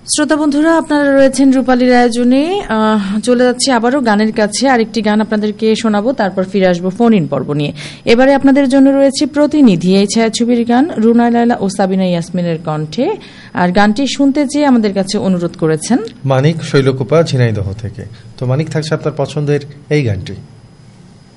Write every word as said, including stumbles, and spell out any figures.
শ্রোতা বন্ধুরা, আপনারা রয়েছেন রূপালীর আয়োজনে। চলে যাচ্ছি আবারও গানের কাছে। আরেকটি গান আপনাদেরকে শোনাবো, তারপর ফিরে আসবো ফোন ইন পর্ব নিয়ে। এবারে আপনাদের জন্য রয়েছে প্রতিনিধি, এই ছায়াছবির গান, রুনা লায়লা ও সাবিনা ইয়াসমিনের কণ্ঠে। আর গানটি শুনতে চেয়ে আমাদের কাছে অনুরোধ করেছেন মানিক শৈলকুপা ঝিনাইদহ থেকে। তো মানিক, থাকছে আপনার পছন্দের এই গানটি।